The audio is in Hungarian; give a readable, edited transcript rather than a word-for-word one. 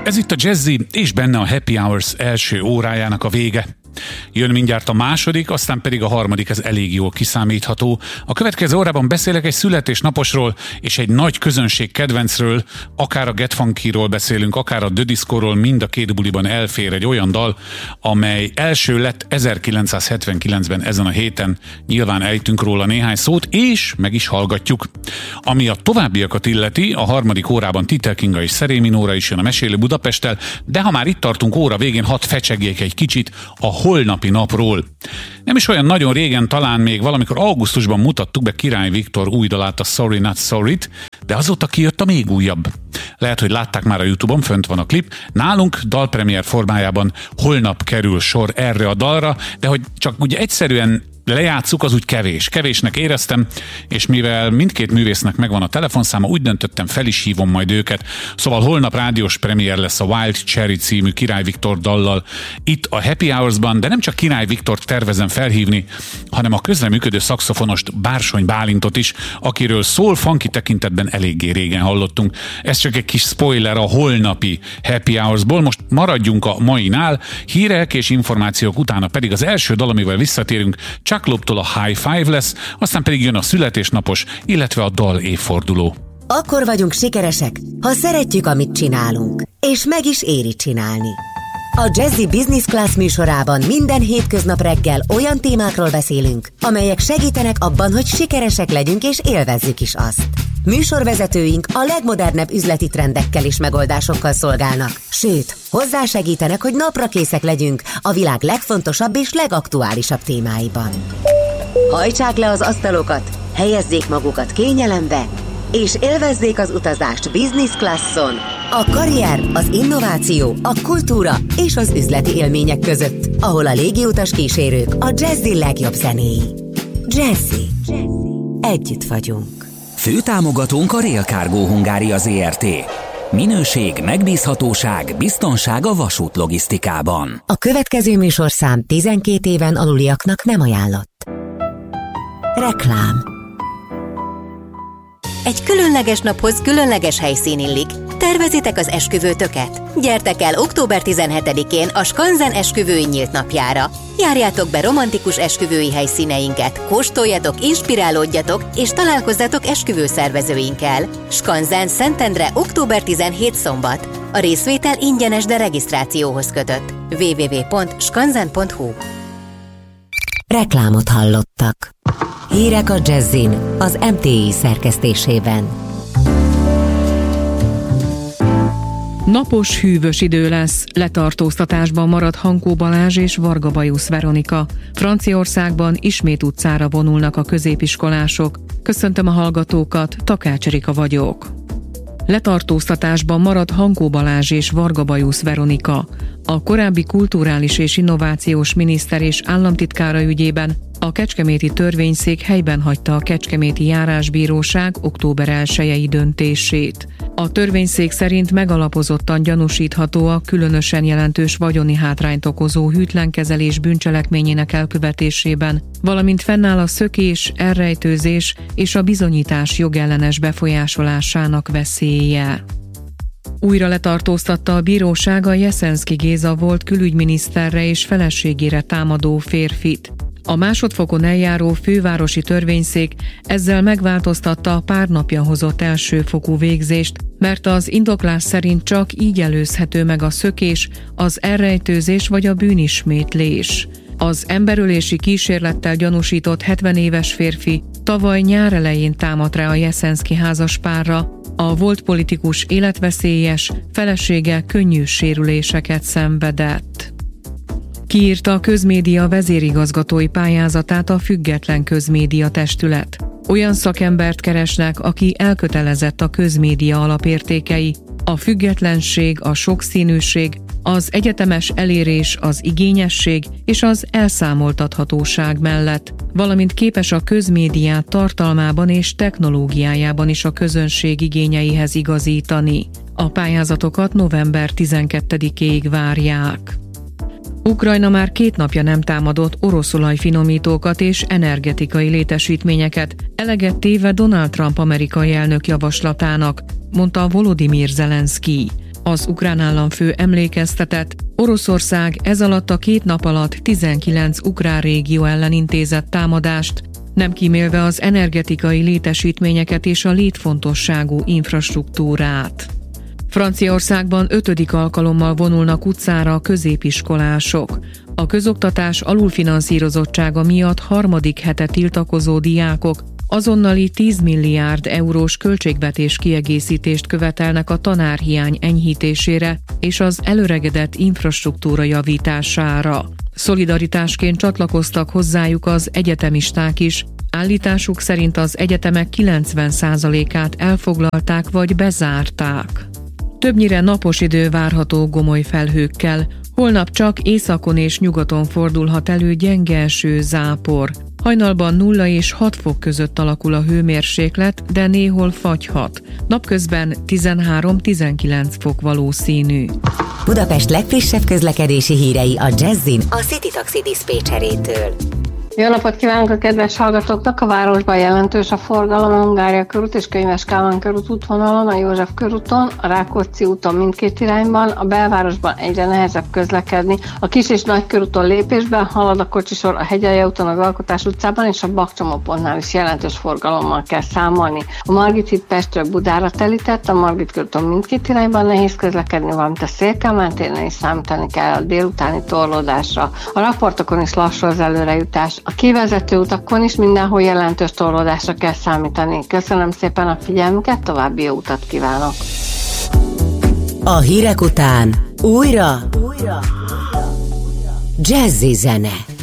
Ez itt a Jazzy, és benne a Happy Hours első órájának a vége. Jön mindjárt a második, aztán pedig a harmadik, ez elég jól kiszámítható. A következő órában beszélek egy születésnaposról és egy nagy közönség kedvencről, akár a Get Funky-ról beszélünk, akár a The Disco-ról, mind a két buliban elfér egy olyan dal, amely első lett 1979-ben ezen a héten, nyilván ejtünk róla néhány szót, és meg is hallgatjuk. Ami a továbbiakat illeti, a harmadik órában Titel Kinga és Szerémi Nóra is jön a Mesélő Budapesttel, de ha már itt tartunk óra végén, hadd fecsegjék egy kicsit a holnapi napról. Nem is olyan nagyon régen, talán még valamikor augusztusban mutattuk be Király Viktor új dalát, a Sorry Not Sorry-t, de azóta kijött a még újabb. Lehet, hogy látták már a YouTube-on, fönt van a klip. Nálunk dalpremiér formájában holnap kerül sor erre a dalra, de hogy csak ugye egyszerűen lejátszuk, az úgy kevésnek éreztem, és mivel mindkét művésznek megvan a telefonszáma, úgy döntöttem, fel is hívom majd őket. Szóval holnap rádiós premier lesz a Wild Cherry című Király Viktor dallal itt a Happy Hours-ban, de nem csak Király Viktort tervezem felhívni, hanem a közreműködő szaxofonost, Bársony Bálintot is, akiről soul funky tekintetben eléggé régen hallottunk. Ez csak egy kis spoiler a holnapi Happy Hours-ból. Most maradjunk a mainál, hírek és információk utána pedig az első dal, amivel visszatérünk, Chuck Lobtól a High Five lesz, aztán pedig jön a születésnapos, illetve a dal évforduló. Akkor vagyunk sikeresek, ha szeretjük, amit csinálunk, és meg is éri csinálni. A Jazzy Business Class műsorában minden hétköznap reggel olyan témákról beszélünk, amelyek segítenek abban, hogy sikeresek legyünk és élvezzük is azt. Műsorvezetőink a legmodernebb üzleti trendekkel és megoldásokkal szolgálnak, sőt, hozzásegítenek, hogy naprakészek legyünk a világ legfontosabb és legaktuálisabb témáiban. Hajtsák le az asztalokat, helyezzék magukat kényelembe, és élvezzék az utazást business classon, a karrier, az innováció, a kultúra és az üzleti élmények között, ahol a légiutas kísérők a Jazzy legjobb zenéi. Jazzy. Együtt vagyunk. Főtámogatónk a Rail Cargo Hungária Zrt. Minőség, megbízhatóság, biztonság a vasútlogisztikában. A következő műsorszám 12 éven aluliaknak nem ajánlott. Reklám. Egy különleges naphoz különleges helyszín illik. Tervezitek az esküvőtöket? Gyertek el október 17-én a Skanzen esküvői nyílt napjára. Járjátok be romantikus esküvői helyszíneinket, kóstoljatok, inspirálódjatok és találkozzatok esküvőszervezőinkkel. Skanzen, Szentendre, október 17 szombat. A részvétel ingyenes, de regisztrációhoz kötött. www.skanzen.hu. Reklámot hallottak. Hírek a Jazzin az MTI szerkesztésében. Napos, hűvös idő lesz, letartóztatásban marad Hankó Balázs és Varga Bajusz Veronika. Franciaországban ismét utcára vonulnak a középiskolások. Köszöntöm a hallgatókat, Takács Erika vagyok. Letartóztatásban marad Hankó Balázs és Varga Bajusz Veronika. A korábbi kulturális és innovációs miniszter és államtitkára ügyében a kecskeméti törvényszék helyben hagyta a kecskeméti járásbíróság október 1-i döntését. A törvényszék szerint megalapozottan gyanúsítható a különösen jelentős vagyoni hátrányt okozó hűtlenkezelés bűncselekményének elkövetésében, valamint fennáll a szökés, elrejtőzés és a bizonyítás jogellenes befolyásolásának veszélye. Újra letartóztatta a bíróság a Jeszenszky Géza volt külügyminiszterre és feleségére támadó férfit. A másodfokon eljáró fővárosi törvényszék ezzel megváltoztatta a pár napja hozott elsőfokú végzést, mert az indoklás szerint csak így előzhető meg a szökés, az elrejtőzés vagy a bűnismétlés. Az emberölési kísérlettel gyanúsított 70 éves férfi tavaly nyár elején támadt rá a Jeszenszky házaspárra. A volt politikus életveszélyes, felesége könnyű sérüléseket szenvedett. Kiírta a közmédia vezérigazgatói pályázatát a Független Közmédia Testület. Olyan szakembert keresnek, aki elkötelezett a közmédia alapértékei, a függetlenség, a sokszínűség, az egyetemes elérés, az igényesség és az elszámoltathatóság mellett, valamint képes a közmédiát tartalmában és technológiájában is a közönség igényeihez igazítani. A pályázatokat november 12-ig várják. Ukrajna már 2 napja nem támadott orosz olajfinomítókat és energetikai létesítményeket, eleget téve Donald Trump amerikai elnök javaslatának, mondta Volodymyr Zelenszky. Az ukrán államfő emlékeztetett, Oroszország ez alatt a 2 nap alatt 19 ukrán régió ellen intézett támadást, nem kímélve az energetikai létesítményeket és a létfontosságú infrastruktúrát. Franciaországban 5. alkalommal vonulnak utcára a középiskolások. A közoktatás alulfinanszírozottsága miatt 3. hete tiltakozó diákok azonnali 10 milliárd eurós költségvetés kiegészítést követelnek a tanárhiány enyhítésére és az előregedett infrastruktúra javítására. Szolidaritásként csatlakoztak hozzájuk az egyetemisták is. Állításuk szerint az egyetemek 90%-át elfoglalták vagy bezárták. Többnyire napos idő várható gomoly felhőkkel. Holnap csak északon és nyugaton fordulhat elő gyenge eső, zápor. Hajnalban 0 és 6 fok között alakul a hőmérséklet, de néhol fagyhat. Napközben 13-19 fok valószínű. Budapest legfrissebb közlekedési hírei a Jazzin a City Taxi diszpécserétől. Jó napot kívánok a kedves hallgatóknak! A városban jelentős a forgalom a Hungária körút és Könyves Kálmán körút útvonalon, a József körúton, a Rákóczi úton mindkét irányban, a belvárosban egyre nehezebb közlekedni. A Kis- és Nagykörúton lépésben halad a kocsisor, a Hegyalja úton, az Alkotás utcában és a Bakcsomópontnál is jelentős forgalommal kell számolni. A Margit híd Pestről Budára telített, a Margit körúton mindkét irányban nehéz közlekedni, valamint a Szél-Kálmán téren is számítani kell a délutáni torlódásra. A raportokon is lassú az előrejutás. A kivezető utakon is mindenhol jelentős torlódásra kell számítani. Köszönöm szépen a figyelmüket, további jó utat kívánok! A hírek után újra Jazzy zene.